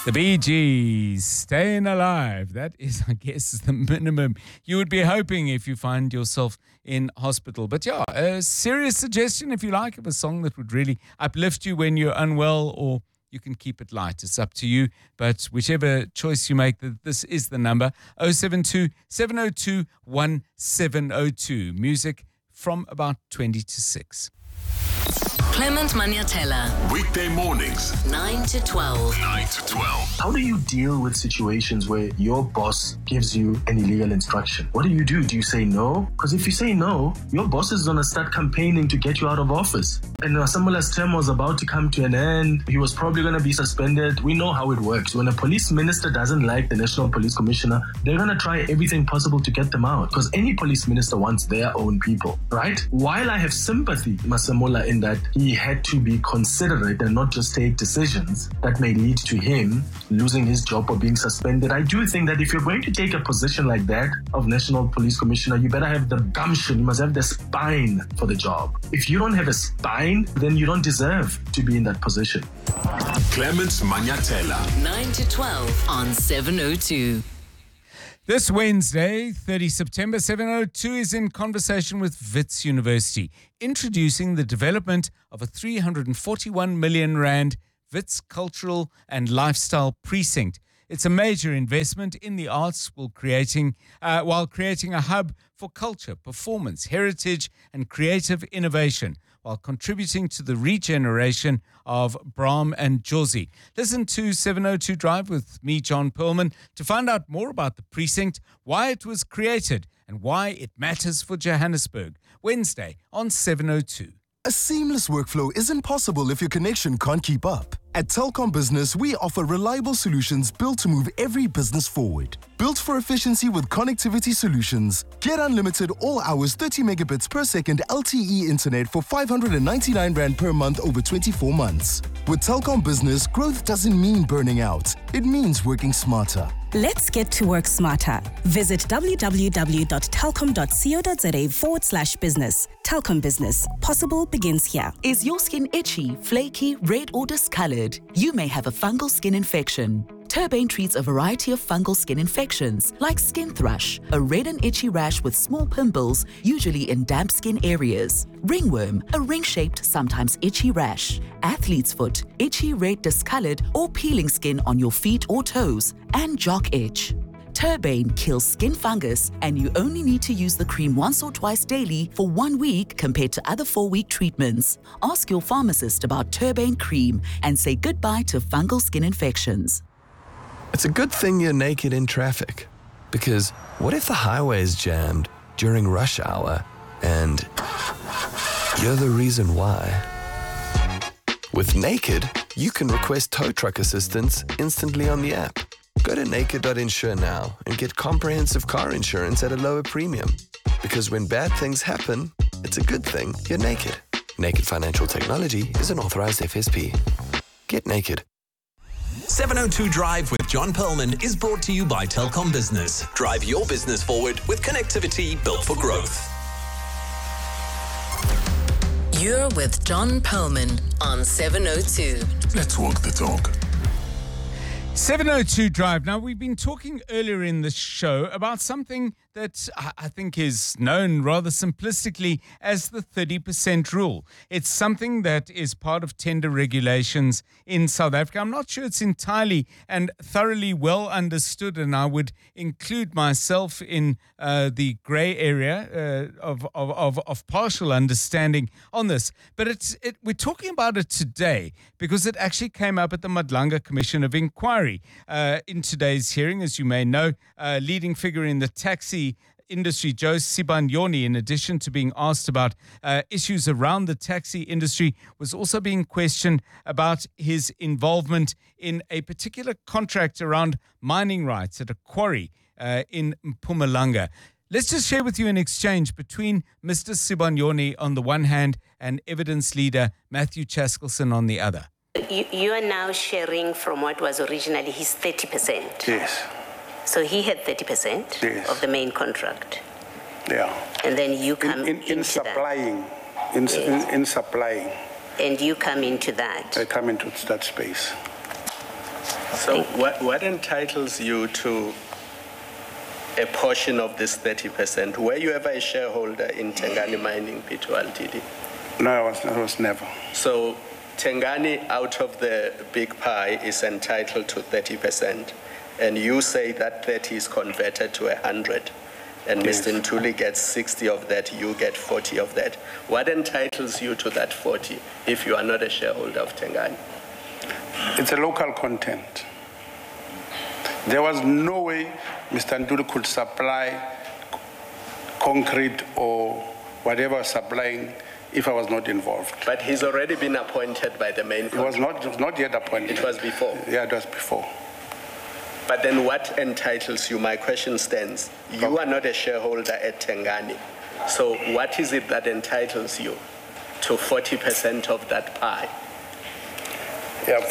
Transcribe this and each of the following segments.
The Bee Gees, Staying Alive. That is, I guess, the minimum you would be hoping if you find yourself in hospital. But yeah, a serious suggestion, if you like, of a song that would really uplift you when you're unwell, or you can keep it light. It's up to you. But whichever choice you make, this is the number. 072 702 1702. Music from about 20 to 6. Clement Maniatella. Weekday mornings, 9 to 12. 9 to 12. How do you deal with situations where your boss gives you an illegal instruction? What do? Do you say no? Because if you say no, your boss is going to start campaigning to get you out of office. And Asamoah's term was about to come to an end. He was probably going to be suspended. We know how it works. When a police minister doesn't like the National Police Commissioner, they're going to try everything possible to get them out. Because any police minister wants their own people, right? While I have sympathy, Masemola, in that he had to be considerate and not just take decisions that may lead to him losing his job or being suspended, I do think that if you're going to take a position like that of National Police Commissioner, you better have the gumption, you must have the spine for the job. If you don't have a spine, then you don't deserve to be in that position. Clement Maniatella. 9 to 12 on 702. This Wednesday, 30 September, 702 is in conversation with Wits University, introducing the development of a 341 million rand Wits Cultural and Lifestyle Precinct. It's a major investment in the arts while creating a hub for culture, performance, heritage and creative innovation, while contributing to the regeneration of Braam and Jozi. Listen to 702 Drive with me, John Perlman, to find out more about the precinct, why it was created, and why it matters for Johannesburg. Wednesday on 702. A seamless workflow isn't possible if your connection can't keep up. At Telkom Business, we offer reliable solutions built to move every business forward. Built for efficiency with connectivity solutions. Get unlimited all hours 30 megabits per second LTE internet for 599 Rand per month over 24 months. With Telkom Business, growth doesn't mean burning out. It means working smarter. Let's get to work smarter. Visit www.telkom.co.za/business. Telkom Business. Possible begins here. Is your skin itchy, flaky, red or discolored? You may have a fungal skin infection. Turbane treats a variety of fungal skin infections like skin thrush, a red and itchy rash with small pimples, usually in damp skin areas, ringworm, a ring-shaped, sometimes itchy rash, athlete's foot, itchy red discolored or peeling skin on your feet or toes, and jock itch. Turbane kills skin fungus, and you only need to use the cream once or twice daily for 1 week compared to other 4-week treatments. Ask your pharmacist about Turbane cream and say goodbye to fungal skin infections. It's a good thing you're naked in traffic, because what if the highway is jammed during rush hour and you're the reason why? With Naked, you can request tow truck assistance instantly on the app. Go to naked.insure now and get comprehensive car insurance at a lower premium. Because when bad things happen, it's a good thing you're naked. Naked Financial Technology is an authorized FSP. Get naked. 702 Drive with John Perlman is brought to you by Telkom Business. Drive your business forward with connectivity built for growth. You're with John Perlman on 702. Let's walk the talk. 702 Drive. Now, we've been talking earlier in the show about something that I think is known rather simplistically as the 30% rule. It's something that is part of tender regulations in South Africa. I'm not sure it's entirely and thoroughly well understood, and I would include myself in the grey area of partial understanding on this. But we're talking about it today because it actually came up at the Madlanga Commission of Inquiry in today's hearing. As you may know, leading figure in the taxi industry, Joe Sibanyoni, in addition to being asked about issues around the taxi industry, was also being questioned about his involvement in a particular contract around mining rights at a quarry in Mpumalanga. Let's just share with you an exchange between Mr. Sibanyoni on the one hand and evidence leader Matthew Chaskelson on the other. You are now sharing from what was originally his 30%. Yes. So he had 30% Yes. of the main contract. Yeah. And then you come in supplying. In supplying. And you come into that. I come into that space. So what entitles you to a portion of this 30%? Were you ever a shareholder in Tengani Mining Pty Ltd? No, I was never. So Tengani, out of the big pie, is entitled to 30%, and you say that 30 is converted to 100, and Yes. Mr. Ntuli gets 60 of that, you get 40 of that. What entitles you to that 40 if you are not a shareholder of Tengani? It's a local content. There was no way Mr. Ntuli could supply concrete or whatever supplying if I was not involved. But he's already been appointed by the main It was not yet appointed. It was before. Yeah, it was before. But then what entitles you? My question stands. You are not a shareholder at Tengani. So what is it that entitles you to 40% of that pie? Yeah,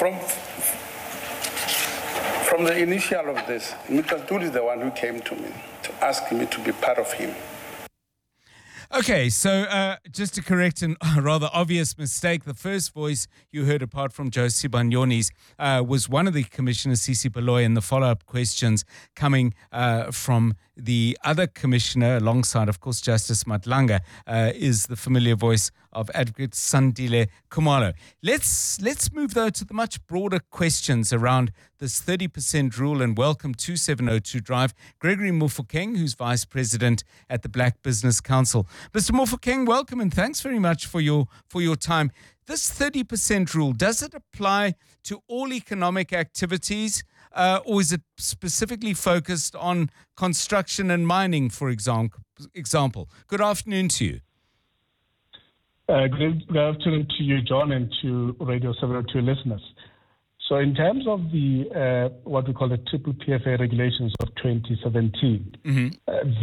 from the initial of this, Mr. Ntuli is the one who came to me to ask me to be part of him. Okay, so just to correct a rather obvious mistake, the first voice you heard apart from Josie Banyoni's was one of the commissioners, Sisi Baloy, and the follow-up questions coming from the other commissioner alongside, of course, Justice Matlanga, is the familiar voice of Advocate Sandile Khumalo. Let's move, though, to the much broader questions around this 30% rule, and welcome to 702 Drive, Gregory Mofokeng, who's Vice President at the Black Business Council. Mr. Mofokeng, welcome, and thanks very much for your time. This 30% rule, does it apply to all economic activities, or is it specifically focused on construction and mining, for example? Good afternoon to you. Good afternoon to you, John, and to Radio 702 listeners. So in terms of the what we call the triple PFA regulations of 2017,